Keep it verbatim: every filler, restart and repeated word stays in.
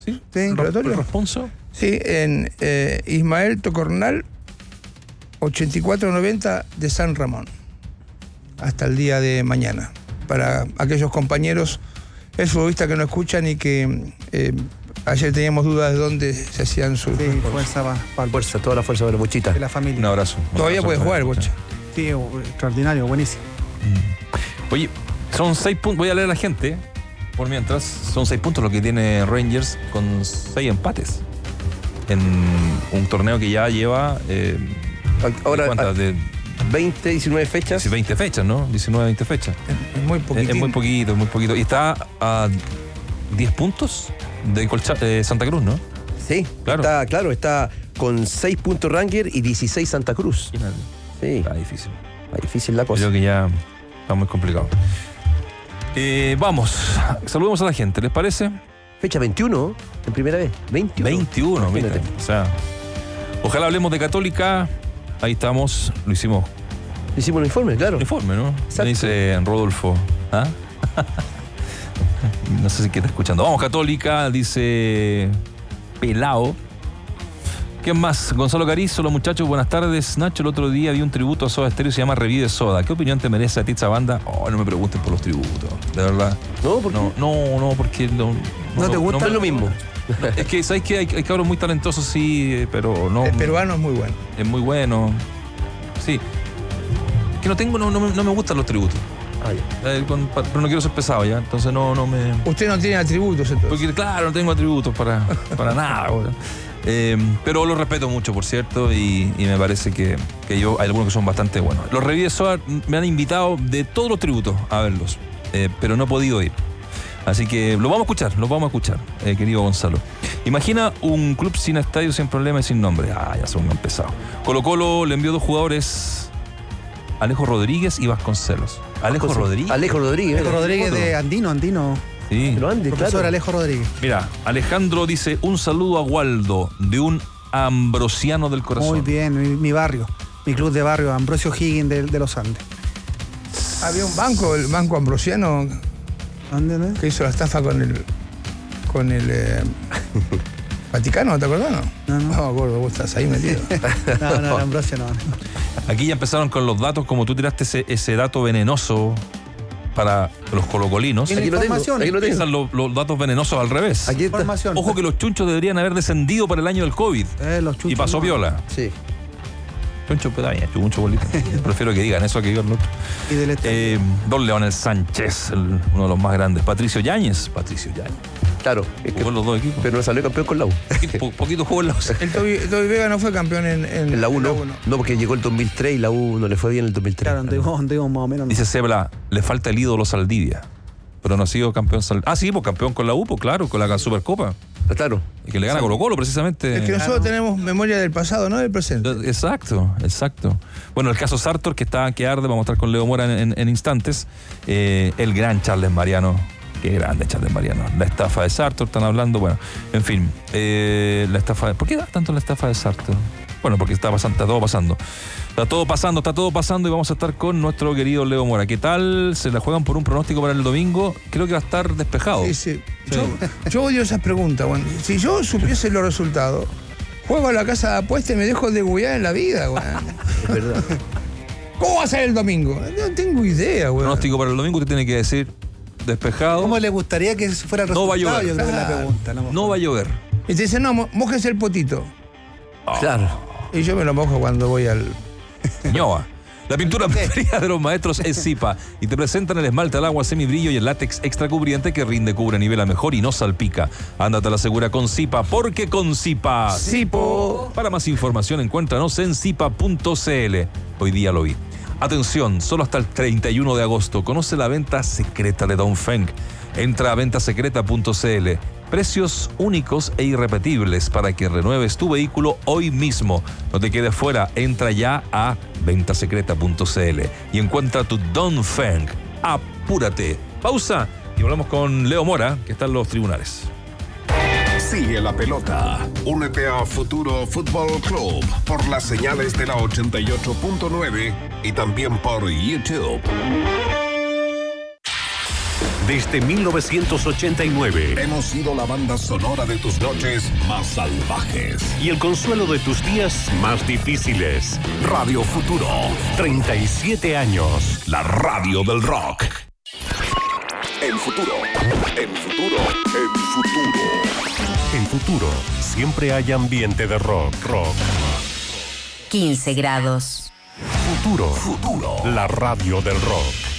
¿Sí? Sí, ¿El responso? Sí, en eh, Ismael Tocornal, ochenta y cuatro noventa de San Ramón. Hasta el día de mañana. Para aquellos compañeros, el futbolista que no escuchan y que eh, ayer teníamos dudas de dónde se hacían sus... Sí, fuerza para pa fuerza, toda la fuerza para Bochita. De la familia. Un abrazo. Un Todavía abrazo, puede jugar, Bocha. Sí, extraordinario, buenísimo. Mm. Oye, son seis puntos. Voy a leer a la gente. Por mientras, son seis puntos lo que tiene Rangers con seis empates. En un torneo que ya lleva. Eh, Ahora, ¿cuántas? De veinte, diecinueve fechas. veinte fechas, ¿no? diecinueve, veinte fechas. Es muy poquito. Es, es muy poquito, muy poquito. Y está a diez puntos de Colcha, eh, Santa Cruz, ¿no? Sí, claro. Está, claro, está con seis puntos Ranger y dieciséis Santa Cruz. Sí. Está difícil. Está difícil la cosa. Creo que ya está muy complicado. Eh, vamos, saludemos a la gente, ¿les parece? Fecha veintiuno, en primera vez. veintiuno. veintiuno, mira. O sea, ojalá hablemos de Católica. Ahí estamos, lo hicimos. Hicimos un informe, claro. Un informe, ¿no? Exacto. Me dice Rodolfo. ¿Ah? No sé si qué está escuchando. Vamos, Católica, dice Pelao. ¿Quién más? Gonzalo Carizo, los muchachos, buenas tardes. Nacho, el otro día vi un tributo a Soda Stereo, se llama Revive Soda. ¿Qué opinión te merece a ti esa banda? Oh, no me pregunten por los tributos, de verdad. No, ¿por qué? No, no, no, porque no, ¿No te gusta? no, Es lo mismo. No, es que, ¿sabes qué? Hay, hay cabros muy talentosos, sí, pero no. El peruano es muy bueno. Es muy bueno. Sí. Es que no tengo, no, no, me, no me gustan los tributos. Ah, ya. Eh, con, pero no quiero ser pesado ya, entonces no, no me. Usted no tiene atributos entonces. Porque claro, no tengo atributos para, para nada, güey. Eh, pero los respeto mucho, por cierto, y, y me parece que, que yo hay algunos que son bastante buenos. Los Revive Soda me han invitado de todos los tributos a verlos, eh, pero no he podido ir. Así que lo vamos a escuchar, lo vamos a escuchar, eh, querido Gonzalo. Imagina un club sin estadio, sin problema y sin nombre. Ah, ya son empezados. Colo Colo le envió dos jugadores, Alejo Rodríguez y Vasconcelos. Alejo José, Rodríguez. Alejo Rodríguez. Alejo Rodríguez de Andino, Andino. Sí. Pero Andes, Profesor claro. Alejo Rodríguez. Mira, Alejandro dice, un saludo a Waldo, de un ambrosiano del corazón. Muy bien, mi, mi barrio, mi club de barrio, Ambrosio Higgins de, de los Andes. Había un banco, el Banco Ambrosiano, ¿Dónde, no? que hizo la estafa con el con el eh, Vaticano, ¿te acordás? No, No, no. me acuerdo, vos estás ahí metido. No, no, Ambrosio no. Aquí ya empezaron con los datos, como tú tiraste ese, ese dato venenoso para los colocolinos. Tiene Aquí lo tengo, información. aquí lo tengo. Empiezan los, los datos venenosos al revés. Aquí está. Información. Ojo que los chunchos deberían haber descendido para el año del COVID. Eh, los chunchos Y pasó no. viola. Sí. Chuncho pedaña, chuncho bolito. Prefiero que digan eso que digan lo otro. Y del este. Eh, Don Leonel Sánchez, el- uno de los más grandes. Patricio Yáñez. Patricio Yáñez. Claro. Es que, Jugó en los dos equipos. pero no salió campeón con la U. Poquito, po- poquito jugó en los. El Toby, Toby Vega no fue campeón en, en, En la U no. uno. No, porque llegó el dos mil tres y la U no le fue bien el dos mil tres. Claro, anduvimos, anduvimos más o menos. Dice Sebla, le falta el ídolo Saldivia. Pero no ha sido campeón Saldivia. Ah, sí, pues campeón con la U, pues claro, con la Supercopa. Claro. Y que le gana Colo Colo, precisamente. Es que nosotros tenemos memoria del pasado, no del presente. Exacto, exacto. Bueno, el caso Sartor, que está que arde, vamos a estar con Leo Mora en, en- en instantes. Eh, el gran Charles Mariano. Qué grande Charles Mariano. La estafa de Sartor, están hablando, bueno, en fin. Eh, la estafa de, ¿por qué da tanto la estafa de Sartor? Bueno, porque está pasando, está todo pasando. Está todo pasando, está todo pasando y vamos a estar con nuestro querido Leo Mora. ¿Qué tal? ¿Se la juegan por un pronóstico para el domingo? Creo que va a estar despejado. Sí, sí. Yo, yo odio esas preguntas, bueno. Si yo supiese los resultados, juego a la casa de apuesta y me dejo de gullar en la vida, güey. Es verdad. ¿Cómo va a ser el domingo? No tengo idea, güey. Pronóstico para el domingo, usted tiene que decir despejado. ¿Cómo le gustaría que fuera el No va a resultado? llover. Yo creo que es la Claro. pregunta. No, No va a llover. Y te dicen, no, mo- mójese el potito. Claro. Y yo me lo mojo cuando voy al... Ñoa. La pintura preferida de los maestros es Zipa y te presentan el esmalte al agua semibrillo y el látex extra cubriente que rinde, cubre, nivela mejor y no salpica. Ándate a la segura con Zipa, porque con Zipa. Zipo. Para más información encuéntranos en zipa punto cl. Hoy día lo vi. Atención, solo hasta el treinta y uno de agosto. Conoce la venta secreta de Dongfeng. Entra a ventasecreta punto cl. Precios únicos e irrepetibles para que renueves tu vehículo hoy mismo. No te quedes fuera, entra ya a ventasecreta punto cl y encuentra tu Dongfeng. Apúrate. Pausa y volvemos con Leo Mora, que está en los tribunales. Sigue la pelota. Únete a Futuro Fútbol Club por las señales de la ochenta y ocho punto nueve y también por YouTube. desde mil novecientos ochenta y nueve. Hemos sido la banda sonora de tus noches más salvajes. Y el consuelo de tus días más difíciles. Radio Futuro. treinta y siete años. La radio del rock. En futuro. En futuro. En futuro. En Futuro siempre hay ambiente de rock. Rock. quince grados. Futuro. Futuro. La radio del rock.